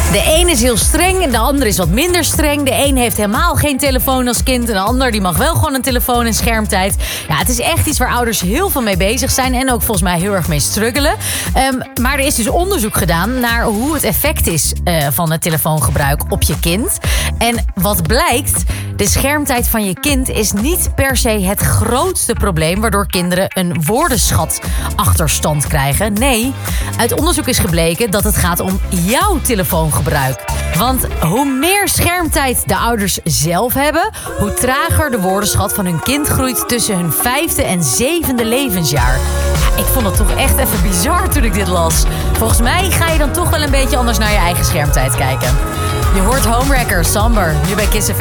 De een is heel streng en de ander is wat minder streng. De een heeft helemaal geen telefoon als kind. En de ander die mag wel gewoon een telefoon en schermtijd. Ja, het is echt iets waar ouders heel veel mee bezig zijn. En ook volgens mij heel erg mee struggelen. Maar er is dus onderzoek gedaan naar hoe het effect is van het telefoongebruik op je kind. En wat blijkt, de schermtijd van je kind is niet per se het grootste probleem waardoor kinderen een woordenschatachterstand krijgen. Nee, uit onderzoek is gebleken dat het gaat om jouw telefoongebruik. Want hoe meer schermtijd de ouders zelf hebben, hoe trager de woordenschat van hun kind groeit tussen hun 5e en 7e levensjaar. Ja, ik vond het toch echt even bizar toen ik dit las. Volgens mij ga je dan toch wel een beetje anders naar je eigen schermtijd kijken. Je hoort Homewrecker, Somber, nu bij Kiss FM.